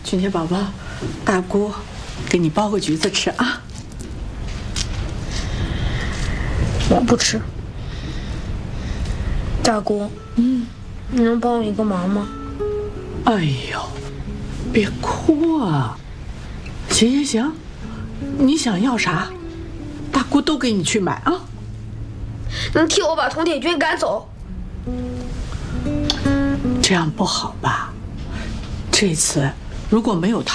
俊杰宝宝，大姑给你剥个橘子吃啊。 我不吃。大姑，你能帮我一个忙吗？ 哎呦，别哭啊！行，你想要啥，大姑都给你去买啊。 能替我把佟铁军赶走？ 这样不好吧？这次如果没有他。